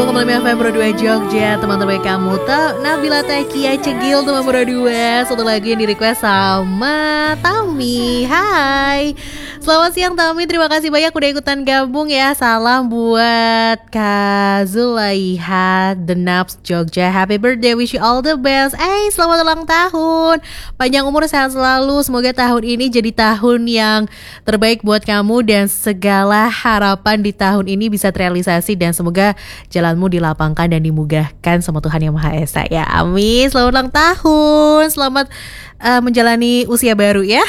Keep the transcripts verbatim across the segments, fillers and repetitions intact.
dua koma lima F M Pro dua Jogja. Teman terbaik kamu tuh Nabila Takia Cegil teman Pro dua. Satu lagu yang di request sama Tami. Hai, selamat siang Tami, terima kasih banyak udah ikutan gabung ya. Salam buat Kak Zulaiha The Naps Jogja. Happy birthday, wish you all the best. Eh, selamat ulang tahun, panjang umur, sehat selalu. Semoga tahun ini jadi tahun yang terbaik buat kamu dan segala harapan di tahun ini bisa terrealisasi, dan semoga jalanmu dilapangkan dan dimudahkan sama Tuhan Yang Maha Esa ya. Amin. Selamat ulang tahun, selamat uh, menjalani usia baru ya.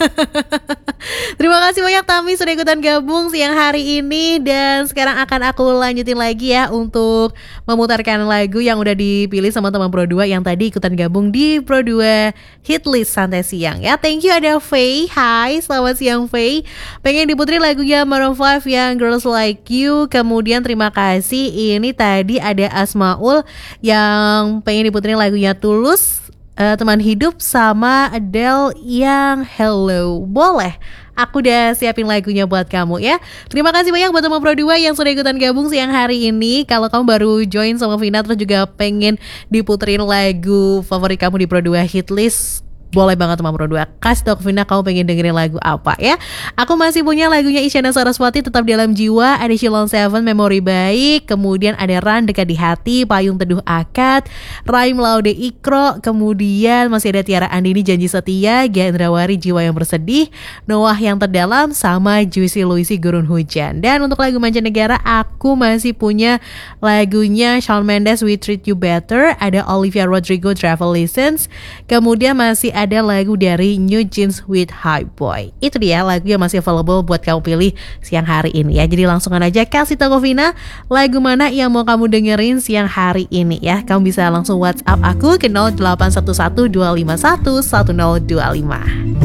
Terima kasih banyak Tami sudah ikutan gabung siang hari ini. Dan sekarang akan aku lanjutin lagi ya untuk memutarkan lagu yang udah dipilih sama teman Pro dua yang tadi ikutan gabung di Pro dua Hitlist Santai Siang ya. Thank you, ada Faye. Hai, selamat siang Faye. Pengen diputerin lagunya Maroon five yang Girls Like You. Kemudian terima kasih, ini tadi ada Asmaul yang pengen diputerin lagunya Tulus, uh, Teman Hidup, sama Adele yang Hello. Boleh, aku udah siapin lagunya buat kamu ya. Terima kasih banyak buat teman Pro dua yang sudah ikutan gabung siang hari ini. Kalau kamu baru join sama Vina terus juga pengen diputerin lagu favorit kamu di Pro dua Hitlist, boleh banget teman Pro dua. Kasih tau ke Vina kamu pengen dengerin lagu apa ya. Aku masih punya lagunya Isyana Saraswati, Tetap Dalam Jiwa, ada Shilon Seven, Memori Baik, kemudian ada Ran, Dekat di Hati, Payung Teduh Akad, Raim Laude Ikro, kemudian masih ada Tiara Andini, Janji Setia, Gendrawari, Jiwa Yang Bersedih, Noah Yang Terdalam, sama Juicy Luisi, Gurun Hujan. Dan untuk lagu mancanegara aku masih punya lagunya Shawn Mendes, We Treat You Better, ada Olivia Rodrigo, Travel License, kemudian masih ada lagu dari New Jeans with High Boy. Itu dia lagu yang masih available buat kamu pilih siang hari ini ya. Jadi langsung aja kasih tahu Vina lagu mana yang mau kamu dengerin siang hari ini ya. Kamu bisa langsung WhatsApp aku ke nol delapan satu satu dua lima satu satu nol dua lima.